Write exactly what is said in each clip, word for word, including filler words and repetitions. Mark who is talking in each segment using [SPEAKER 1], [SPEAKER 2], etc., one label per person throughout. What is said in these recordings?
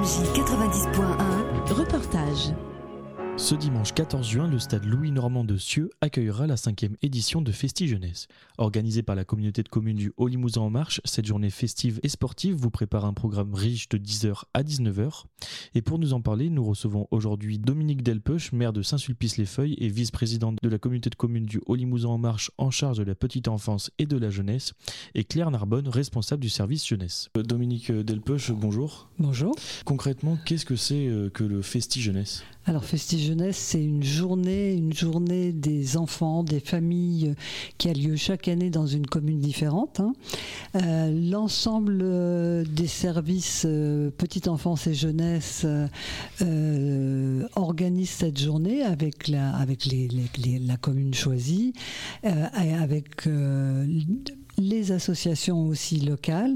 [SPEAKER 1] Énergie quatre-vingt-dix point un.
[SPEAKER 2] Reportage.
[SPEAKER 3] Ce dimanche quatorze juin, le stade Louis-Normand de Cieux accueillera la cinquième édition de Festi Jeunesse. Organisée par la communauté de communes du Haut-Limousin en Marche, cette journée festive et sportive vous prépare un programme riche de dix heures à dix-neuf heures. Et pour nous en parler, nous recevons aujourd'hui Dominique Delpeuch, maire de Saint-Sulpice-les-Feuilles et vice-présidente de la communauté de communes du Haut-Limousin en Marche en charge de la petite enfance et de la jeunesse, et Claire Narbonne, responsable du service jeunesse. Dominique Delpeuch, bonjour.
[SPEAKER 4] Bonjour.
[SPEAKER 3] Concrètement, qu'est-ce que c'est que le Festi Jeunesse ?
[SPEAKER 4] Alors Festi Jeunesse, c'est une journée, une journée des enfants, des familles qui a lieu chaque année dans une commune différente. Hein. Euh, l'ensemble euh, des services euh, petite enfance et jeunesse euh, organisent cette journée avec la, avec les, les, les, la commune choisie, euh, avec euh, les associations aussi locales,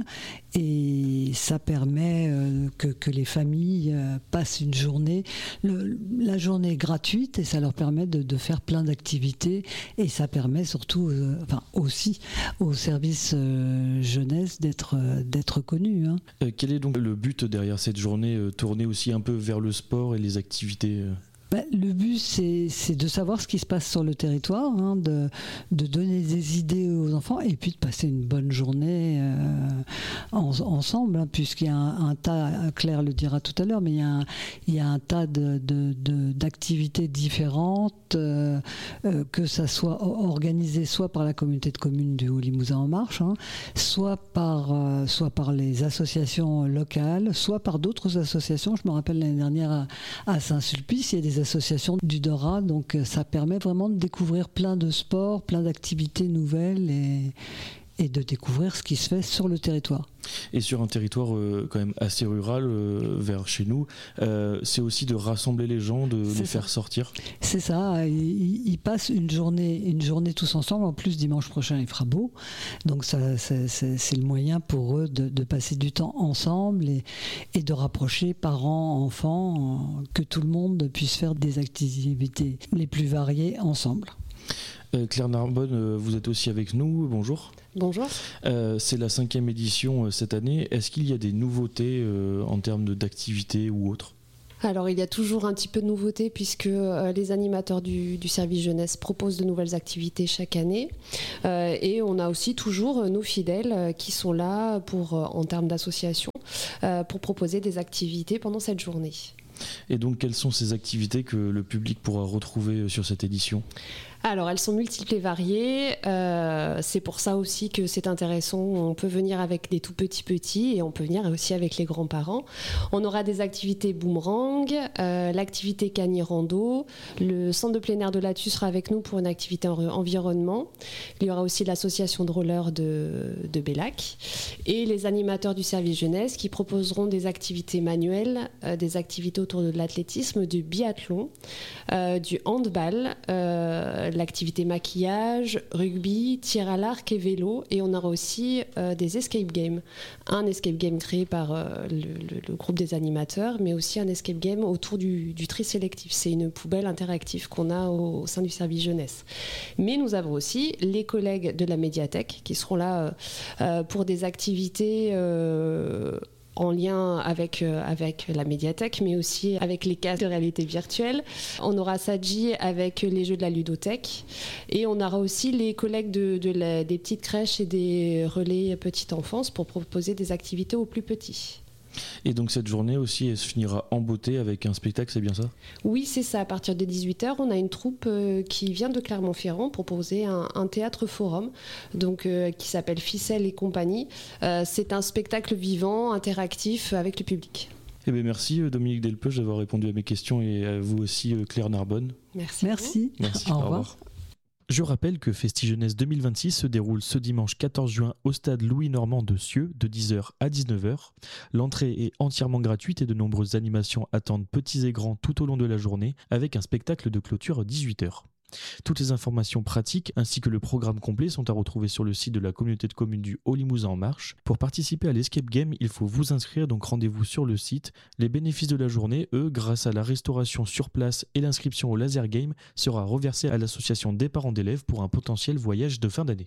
[SPEAKER 4] et ça permet euh, que, que les familles euh, passent une journée. Le, la journée est gratuite et ça leur permet de, de faire plein d'activités, et ça permet surtout, euh, enfin aussi aux services euh, jeunesse d'être, euh, d'être connus. Hein.
[SPEAKER 3] Euh, quel est donc le but derrière cette journée, euh, tournée aussi un peu vers le sport et les activités euh...
[SPEAKER 4] Ben, le but, c'est, c'est de savoir ce qui se passe sur le territoire, hein, de, de donner des idées aux enfants et puis de passer une bonne journée euh, en, ensemble, hein, puisqu'il y a un, un tas, Claire le dira tout à l'heure, mais il y a un, il y a un tas de, de, de, d'activités différentes, euh, euh, que ça soit organisé soit par la communauté de communes du Haut-Limousin en Marche, hein, soit, par, euh, soit par les associations locales, soit par d'autres associations. Je me rappelle l'année dernière à, à Saint-Sulpice, il y a des associations du Dora, donc ça permet vraiment de découvrir plein de sports, plein d'activités nouvelles et, et de découvrir ce qui se fait sur le territoire.
[SPEAKER 3] Et sur un territoire euh, quand même assez rural, euh, vers chez nous, euh, c'est aussi de rassembler les gens, de c'est les ça. faire sortir.
[SPEAKER 4] C'est ça, ils, ils passent une journée, une journée tous ensemble. En plus, dimanche prochain, il fera beau, donc ça, c'est, c'est, c'est le moyen pour eux de, de passer du temps ensemble et, et de rapprocher parents, enfants, que tout le monde puisse faire des activités les plus variées ensemble.
[SPEAKER 3] Euh, Claire Narbonne, euh, vous êtes aussi avec nous, bonjour.
[SPEAKER 5] Bonjour.
[SPEAKER 3] Euh, c'est la cinquième édition euh, cette année. Est-ce qu'il y a des nouveautés euh, en termes de, d'activités ou autres ?
[SPEAKER 5] Alors il y a toujours un petit peu de nouveautés puisque euh, les animateurs du, du service jeunesse proposent de nouvelles activités chaque année, euh, et on a aussi toujours nos fidèles euh, qui sont là pour, euh, en termes d'association euh, pour proposer des activités pendant cette journée.
[SPEAKER 3] Et donc quelles sont ces activités que le public pourra retrouver sur cette édition ?
[SPEAKER 5] Alors elles sont multiples et variées, euh, c'est pour ça aussi que c'est intéressant, on peut venir avec des tout petits petits et on peut venir aussi avec les grands-parents. On aura des activités boomerang, euh, l'activité cani rando, le centre de plein air de Lattu sera avec nous pour une activité en environnement, il y aura aussi l'association de rollers de, de Bellac et les animateurs du service jeunesse qui proposeront des activités manuelles, euh, des activités autour de l'athlétisme, du biathlon, euh, du handball, euh, l'activité maquillage, rugby, tir à l'arc et vélo, et on aura aussi euh, des escape games. Un escape game créé par euh, le, le, le groupe des animateurs, mais aussi un escape game autour du, du tri sélectif. C'est une poubelle interactive qu'on a au, au sein du service jeunesse. Mais nous avons aussi les collègues de la médiathèque qui seront là euh, euh, pour des activités euh, en lien avec, euh, avec la médiathèque, mais aussi avec les casques de réalité virtuelle. On aura Sadji avec les jeux de la ludothèque, et on aura aussi les collègues de, de la, des petites crèches et des relais petite enfance pour proposer des activités aux plus petits.
[SPEAKER 3] Et donc cette journée aussi, elle se finira en beauté avec un spectacle, c'est bien ça ?
[SPEAKER 5] Oui, c'est ça. À partir de dix-huit heures, on a une troupe euh, qui vient de Clermont-Ferrand pour proposer un, un théâtre forum, donc, euh, qui s'appelle Ficelle et compagnie. Euh, c'est un spectacle vivant, interactif avec le public.
[SPEAKER 3] Eh bien, merci Dominique Delpeuch d'avoir répondu à mes questions, et à vous aussi Claire Narbonne.
[SPEAKER 5] Merci.
[SPEAKER 4] Merci.
[SPEAKER 3] Merci.
[SPEAKER 4] Au
[SPEAKER 3] Au
[SPEAKER 4] revoir.
[SPEAKER 3] revoir. Je rappelle que Festi Jeunesse deux mille vingt-six se déroule ce dimanche quatorze juin au stade Louis-Normand de Cieux de dix heures à dix-neuf heures. L'entrée est entièrement gratuite et de nombreuses animations attendent petits et grands tout au long de la journée avec un spectacle de clôture à dix-huit heures. Toutes les informations pratiques ainsi que le programme complet sont à retrouver sur le site de la communauté de communes du Haut-Limousin en Marche. Pour participer à l'Escape Game, il faut vous inscrire, donc rendez-vous sur le site. Les bénéfices de la journée, eux, grâce à la restauration sur place et l'inscription au Laser Game, sera reversé à l'association des parents d'élèves pour un potentiel voyage de fin d'année.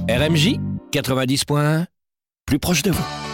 [SPEAKER 2] R M J quatre-vingt-dix point un, plus proche de vous.